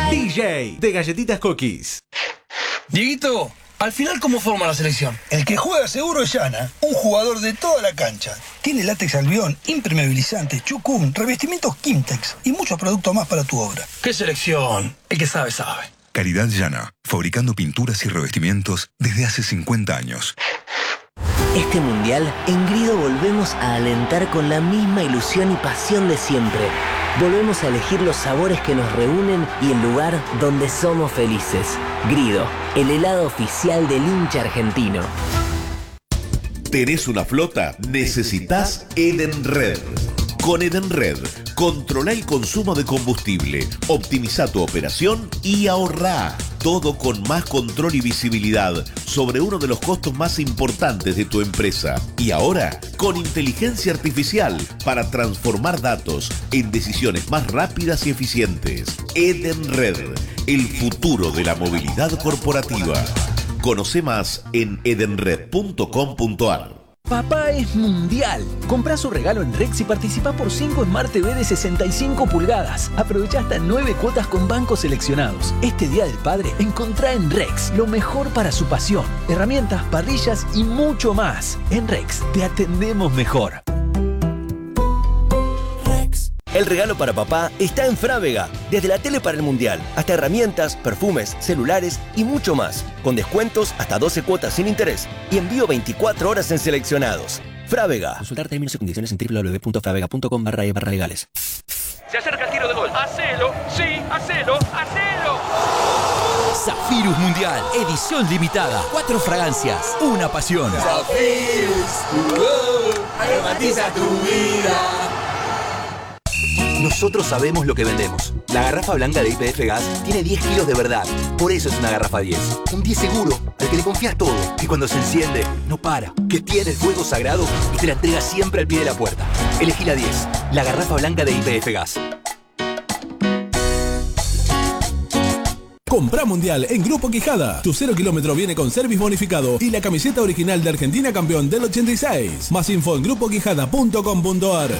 DJ de Galletitas Cookies. Dieguito, al final, ¿cómo forma la selección? El que juega seguro es Yana, un jugador de toda la cancha. Tiene látex albión, impermeabilizante, chucún, revestimientos Kimtex y muchos productos más para tu obra. ¿Qué selección? El que sabe, sabe. Caridad Yana, fabricando pinturas y revestimientos desde hace 50 años. Este mundial, en Grido volvemos a alentar con la misma ilusión y pasión de siempre. Volvemos a elegir los sabores que nos reúnen y el lugar donde somos felices. Grido, el helado oficial del hincha argentino. ¿Tenés una flota? Necesitas Edenred. Con Edenred, controla el consumo de combustible, optimiza tu operación y ahorrá. Todo con más control y visibilidad sobre uno de los costos más importantes de tu empresa. Y ahora, con inteligencia artificial para transformar datos en decisiones más rápidas y eficientes. Edenred, el futuro de la movilidad corporativa. Conoce más en edenred.com.ar. Papá es mundial. Comprá su regalo en Rex y participa por 5 Smart TV de 65 pulgadas. Aprovecha hasta 9 cuotas con bancos seleccionados. Este Día del Padre, encontrá en Rex lo mejor para su pasión. Herramientas, parrillas y mucho más. En Rex te atendemos mejor. El regalo para papá está en Frávega. Desde la tele para el mundial, hasta herramientas, perfumes, celulares y mucho más. Con descuentos hasta 12 cuotas sin interés y envío 24 horas en seleccionados. Frávega. Consultar términos y condiciones en www.fravega.com/legales. Se acerca el tiro de gol. ¡Hacelo! ¡Sí! ¡Hacelo! ¡Hacelo! Zafirus Mundial, edición limitada. 4 fragancias, una pasión. Zafirus, aromatiza tu vida. Nosotros sabemos lo que vendemos. La garrafa blanca de YPF Gas tiene 10 kilos de verdad. Por eso es una garrafa 10. Un 10 seguro, al que le confías todo. Que cuando se enciende, no para. Que tiene el fuego sagrado y te la entrega siempre al pie de la puerta. Elegí la 10. La garrafa blanca de YPF Gas. Comprá Mundial en Grupo Quijada. Tu 0 kilómetro viene con service bonificado y la camiseta original de Argentina campeón del 86. Más info en grupoquijada.com.ar.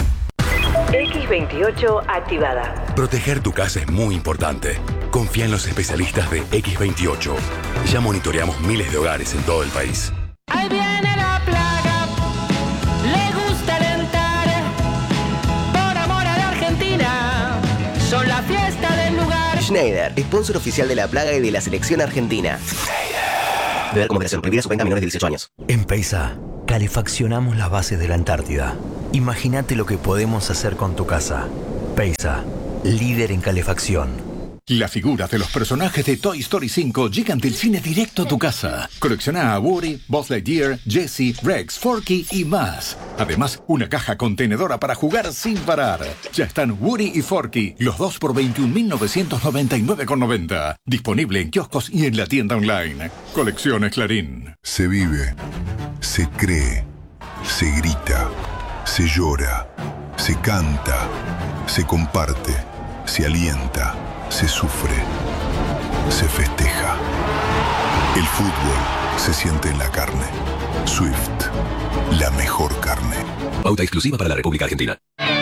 X28 activada. Proteger tu casa es muy importante. Confía en los especialistas de X28. Ya monitoreamos miles de hogares en todo el país. Ahí viene la plaga, le gusta alentar, por amor a la Argentina, son la fiesta del lugar. Schneider, sponsor oficial de la plaga y de la selección argentina. Beber con moderación, prohibida su venta a menores de 18 años. En Peisa, calefaccionamos las bases de la Antártida. Imagínate lo que podemos hacer con tu casa. Peisa, líder en calefacción. Las figuras de los personajes de Toy Story 5 llegan del cine directo a tu casa. Colecciona a Woody, Buzz Lightyear, Jessie, Rex, Forky y más. Además, una caja contenedora para jugar sin parar. Ya están Woody y Forky, los dos por 21.999,90. Disponible en kioscos y en la tienda online. Colecciones Clarín. Se vive, se cree, se grita, se llora, se canta, se comparte, se alienta, se sufre, se festeja. El fútbol se siente en la carne. Swift, la mejor carne. Pauta exclusiva para la República Argentina.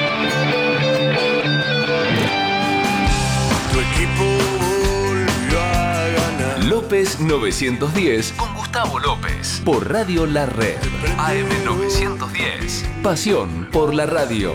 Tu equipo volvió a ganar. López 910 con Gustavo López por Radio La Red. AM 910. Pasión por la radio.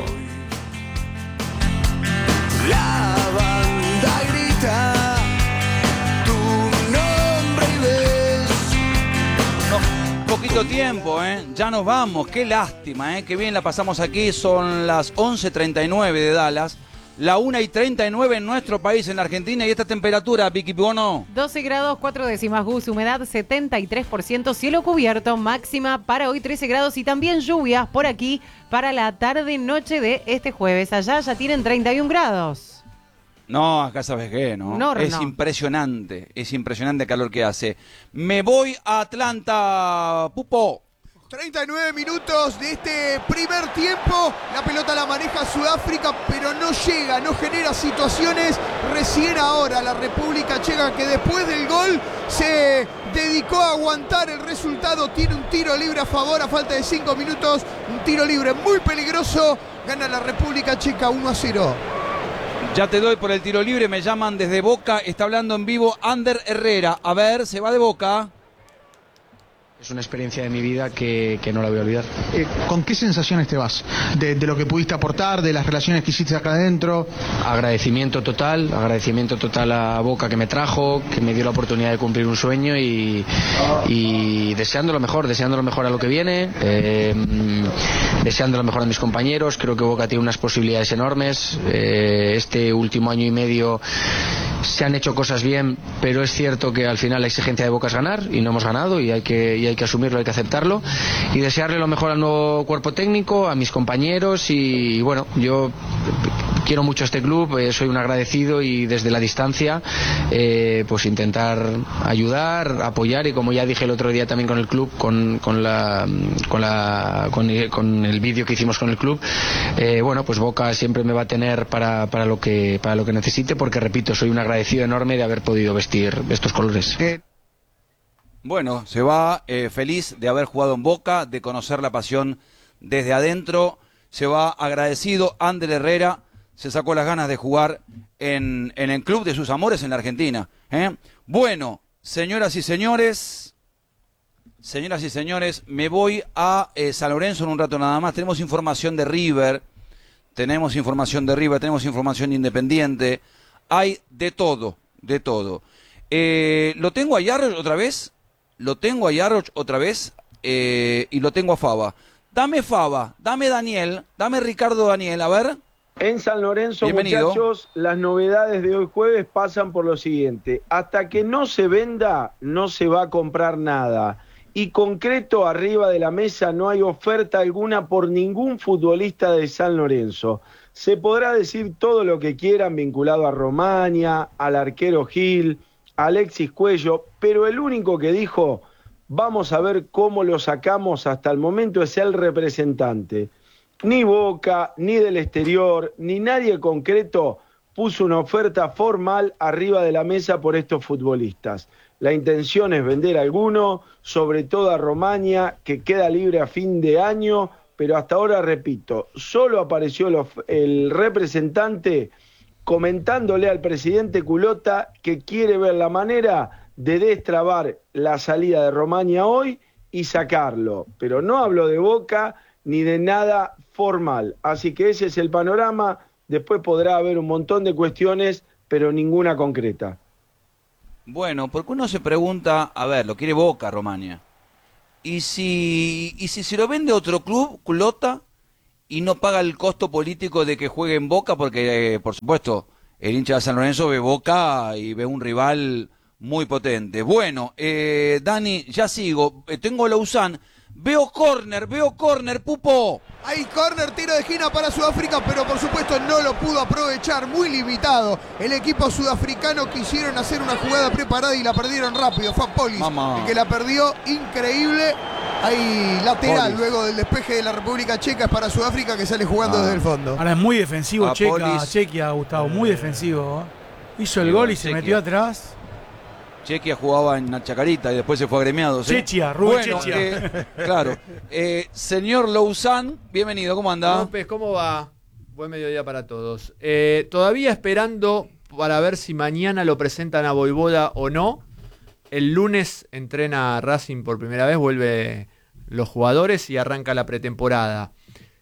La banda grita tu nombre y ves. Poquito tiempo, ya nos vamos, qué lástima, qué bien la pasamos aquí, son las 11:39 de Dallas, la 1:39 en nuestro país, en la Argentina, y esta temperatura, Vicky Bono. 12 grados, 4 décimas Gus, humedad 73%, cielo cubierto, máxima para hoy 13 grados y también lluvias por aquí para la tarde-noche de este jueves. Allá ya tienen 31 grados. No, acá sabes qué, ¿no? Es impresionante el calor que hace. Me voy a Atlanta, Pupo. 39 minutos de este primer tiempo, la pelota la maneja Sudáfrica, pero no llega, no genera situaciones. Recién ahora la República Checa, que después del gol se dedicó a aguantar el resultado, tiene un tiro libre a favor a falta de 5 minutos, un tiro libre muy peligroso, gana la República Checa 1-0. Ya te doy por el tiro libre, me llaman desde Boca, está hablando en vivo Ander Herrera. A ver, se va de Boca. Es una experiencia de mi vida que no la voy a olvidar. ¿Con qué sensaciones te vas? De lo que pudiste aportar, de las relaciones que hiciste acá adentro. Agradecimiento total a Boca que me trajo, que me dio la oportunidad de cumplir un sueño y deseando lo mejor a lo que viene, deseando lo mejor a mis compañeros. Creo que Boca tiene unas posibilidades enormes. Este último año y medio se han hecho cosas bien, pero es cierto que al final la exigencia de Boca es ganar y no hemos ganado y hay que asumirlo, hay que aceptarlo y desearle lo mejor al nuevo cuerpo técnico, a mis compañeros y bueno, yo quiero mucho a este club, soy un agradecido y desde la distancia pues intentar ayudar, apoyar y como ya dije el otro día también con el club, con el vídeo que hicimos con el club, bueno, pues Boca siempre me va a tener para lo que necesite porque repito, soy un agradecido enorme de haber podido vestir estos colores. Bueno, se va feliz de haber jugado en Boca, de conocer la pasión desde adentro, se va agradecido. Ander Herrera se sacó las ganas de jugar en el club de sus amores en la Argentina. Bueno, señoras y señores, me voy a San Lorenzo en un rato nada más. Tenemos información de River, tenemos información de Independiente, hay de todo. Lo tengo a Yarroch otra vez. Y lo tengo a Faba. Dame Faba, dame Daniel, dame Ricardo Daniel, a ver. En San Lorenzo, bienvenido. Muchachos, las novedades de hoy jueves pasan por lo siguiente. Hasta que no se venda, no se va a comprar nada. Y concreto, arriba de la mesa no hay oferta alguna por ningún futbolista de San Lorenzo. Se podrá decir todo lo que quieran vinculado a Romaña, al arquero Gil, Alexis Cuello, pero el único que dijo, vamos a ver cómo lo sacamos hasta el momento, es el representante. Ni Boca, ni del exterior, ni nadie concreto puso una oferta formal arriba de la mesa por estos futbolistas. La intención es vender a alguno, sobre todo a Romaña, que queda libre a fin de año, pero hasta ahora, repito, solo apareció el representante comentándole al presidente Culota que quiere ver la manera de destrabar la salida de Romaña hoy y sacarlo. Pero no habló de Boca ni de nada formal. Así que ese es el panorama. Después podrá haber un montón de cuestiones, pero ninguna concreta. Bueno, porque uno se pregunta, a ver, lo quiere Boca, Romaña. ¿Y si se lo vende otro club, Culota, y no paga el costo político de que juegue en Boca? Porque, por supuesto, el hincha de San Lorenzo ve Boca y ve un rival muy potente. Bueno, Dani, ya sigo. Tengo Lausanne. Veo córner, Pupo. Hay córner, tiro de esquina para Sudáfrica, pero por supuesto no lo pudo aprovechar, muy limitado. El equipo sudafricano quisieron hacer una jugada preparada y la perdieron rápido. Fue Polis el que la perdió, increíble. Hay lateral luego del despeje de la República Checa, es para Sudáfrica que sale jugando desde el fondo. Ahora es muy defensivo Chequia, Gustavo, muy defensivo. Hizo el gol y se metió atrás. Chequia jugaba en Chacarita y después se fue agremiado. Rubén Chechia. Claro. Señor Lausanne, bienvenido, ¿cómo anda? López, ¿cómo va? Buen mediodía para todos. Todavía esperando para ver si mañana lo presentan a Voivoda o no. El lunes entrena Racing por primera vez, vuelve los jugadores y arranca la pretemporada.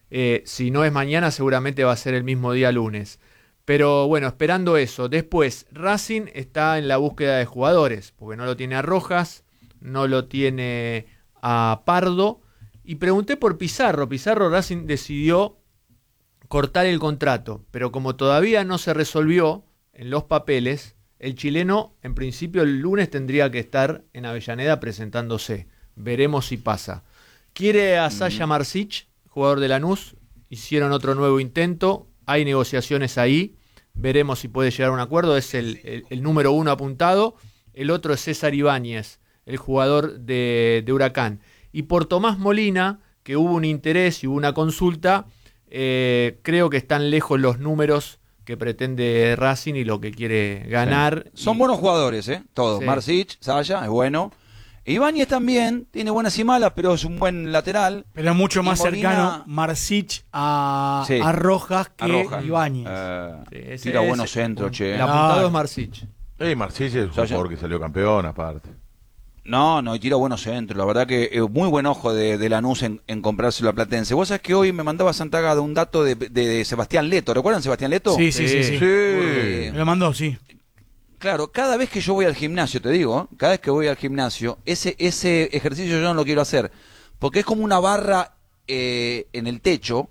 Si no es mañana, seguramente va a ser el mismo día lunes. Pero bueno, esperando eso. Después, Racing está en la búsqueda de jugadores, porque no lo tiene a Rojas, no lo tiene a Pardo. Y pregunté por Pizarro. Pizarro, Racing decidió cortar el contrato, pero como todavía no se resolvió en los papeles, el chileno en principio el lunes tendría que estar en Avellaneda presentándose. Veremos si pasa. Quiere a Sasha Marsic, jugador de Lanús. Hicieron otro nuevo intento. Hay negociaciones ahí, veremos si puede llegar a un acuerdo, es el número uno apuntado. El otro es César Ibáñez, el jugador de Huracán. Y por Tomás Molina, que hubo un interés y hubo una consulta, creo que están lejos los números que pretende Racing y lo que quiere ganar. Sí. Son buenos jugadores, todos. Sí. Marsic, Sasha, es bueno. Ibáñez también tiene buenas y malas, pero es un buen lateral. Pero es mucho Y más Molina- cercano Marsic a Sí, Rojas que a Rojas. Ibáñez. Tira buenos centros, che. El apuntado es Marsic. Marsic es un jugador que salió campeón, aparte. No, y tira buenos centros. La verdad que muy buen ojo de Lanús en comprárselo a Platense. Vos sabés que hoy me mandaba Santagada un dato de Sebastián Leto. ¿Recuerdan Sebastián Leto? Sí. Me lo mandó, sí. Claro, cada vez que yo voy al gimnasio, te digo, cada vez que voy al gimnasio, ese ejercicio yo no lo quiero hacer. Porque es como una barra en el techo,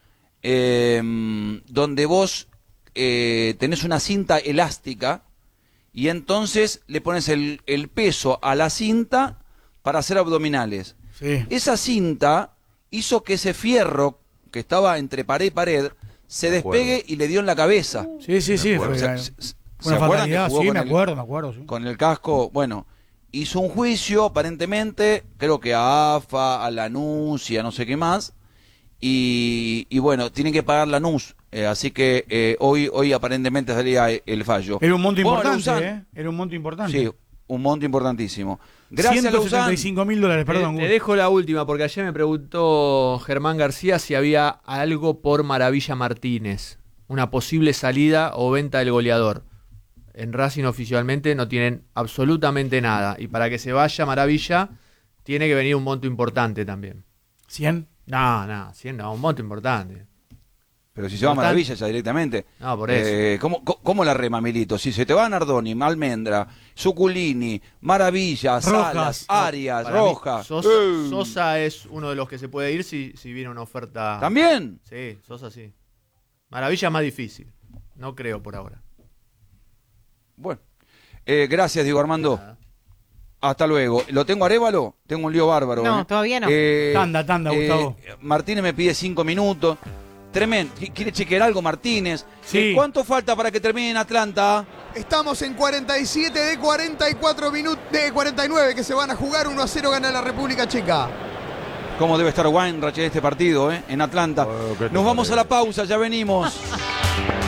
donde vos tenés una cinta elástica y entonces le pones el peso a la cinta para hacer abdominales. Sí. Esa cinta hizo que ese fierro que estaba entre pared y pared se despegue y le dio en la cabeza. Sí. Fue ¿Se una acuerdan que fatalidad, jugó sí, con me el- acuerdo. Sí. Con el casco, bueno, hizo un juicio aparentemente, creo que a AFA, a Lanús y a no sé qué más, y bueno, tienen que pagar Lanús, así que hoy aparentemente salía el fallo. Era un monto Bueno, importante, Luzán, Era un monto importante. Sí, un monto importantísimo. Gracias, Luzán. $175.000, perdón. Te dejo la última, porque ayer me preguntó Germán García si había algo por Maravilla Martínez. Una posible salida o venta del goleador. En Racing oficialmente no tienen absolutamente nada. Y para que se vaya Maravilla, tiene que venir un monto importante también. ¿100? No, 100 no, un monto importante. Pero si se va a Maravilla ya directamente. No, por eso. ¿Cómo la rema, Milito? Si se te va Nardoni, Almendra, Suculini, Maravilla, Salas, Arias, Para mí, Rojas. Sosa es uno de los que se puede ir si viene una oferta. ¿También? Sí, Sosa sí. Maravilla es más difícil. No creo por ahora. Bueno. Gracias, Diego Armando. Hasta luego. ¿Lo tengo a Arévalo? Tengo un lío bárbaro. No, todavía no. Tanda, Gustavo. Martínez me pide 5 minutos. Tremendo. ¿Quiere chequear algo, Martínez? Sí. ¿Cuánto falta para que termine en Atlanta? Estamos en 47 de 44 minutos, de 49 que se van a jugar. 1-0 gana la República Checa. ¿Cómo debe estar Weinreich en este partido, en Atlanta? Nos vamos a la pausa, ya venimos.